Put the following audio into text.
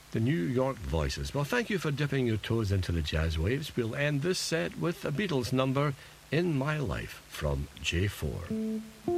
The New York Voices. Well, thank you for dipping your toes into the jazz waves. We'll end this set with a Beatles number, In My Life, from J4.